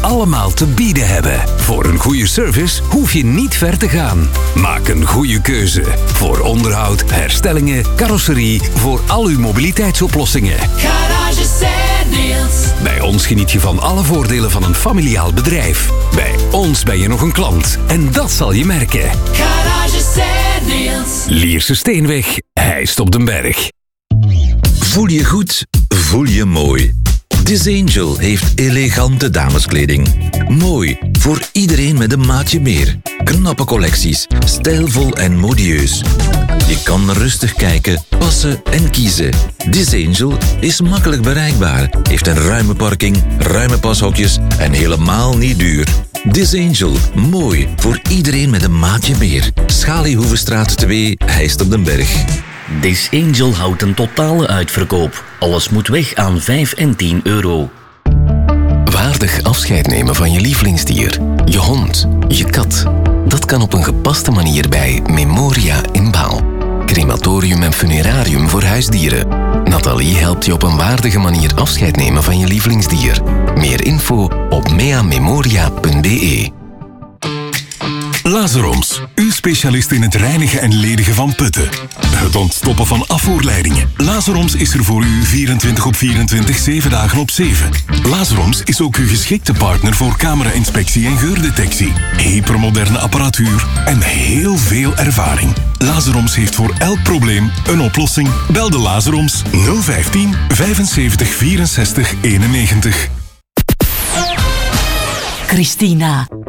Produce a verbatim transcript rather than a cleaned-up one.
allemaal te bieden hebben. Voor een goede service hoef je niet ver te gaan. Maak een goede keuze. Voor onderhoud, herstellingen, carrosserie, voor al uw mobiliteitsoplossingen. Garage Saint-Niels. Bij ons geniet je van alle voordelen van een familiaal bedrijf. Bij ons ben je nog een klant. En dat zal je merken. Garage Saint-Niels. Lierse Steenweg, Heist op den Berg. Voel je goed, voel je mooi. Disangel heeft elegante dameskleding. Mooi, voor iedereen met een maatje meer. Knappe collecties, stijlvol en modieus. Je kan rustig kijken, passen en kiezen. Disangel is makkelijk bereikbaar, heeft een ruime parking, ruime pashokjes en helemaal niet duur. Disangel, mooi, voor iedereen met een maatje meer. Schaliehoevenstraat twee, Heist op den Berg. Disangel houdt een totale uitverkoop. Alles moet weg aan vijf en tien euro. Waardig afscheid nemen van je lievelingsdier, je hond, je kat. Dat kan op een gepaste manier bij Memoria in Baal. Crematorium en funerarium voor huisdieren. Nathalie helpt je op een waardige manier afscheid nemen van je lievelingsdier. Meer info op meamemoria punt be. Lazaroms, uw specialist in het reinigen en ledigen van putten. Het ontstoppen van afvoerleidingen. Lazaroms is er voor u vierentwintig op vierentwintig, zeven dagen op zeven. Lazaroms is ook uw geschikte partner voor camera-inspectie en geurdetectie. Hypermoderne apparatuur en heel veel ervaring. Lazaroms heeft voor elk probleem een oplossing. Bel de Lazaroms nul vijftien vijfenzeventig vierenzestig eenennegentig. Christina,